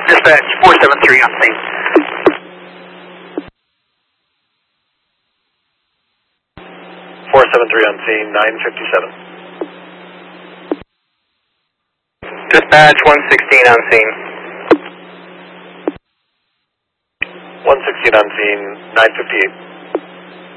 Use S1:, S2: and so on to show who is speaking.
S1: Dispatch 473 on scene.
S2: 473 on scene, 957.
S1: Dispatch 116 on scene.
S2: 116 on scene, 958.